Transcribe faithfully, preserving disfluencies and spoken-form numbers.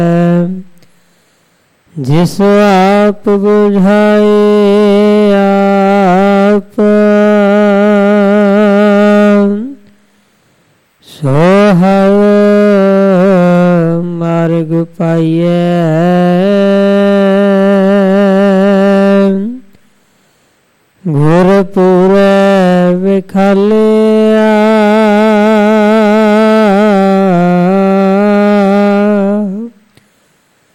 जिस आप बुझाए आप सो हर मार्ग पाइए। गुरपुर विखाले